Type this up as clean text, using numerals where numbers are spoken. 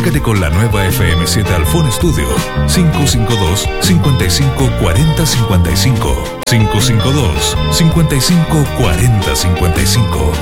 Comunícate con la nueva FM7 al Phone Studio 552 55 40 55 552 55 40 55.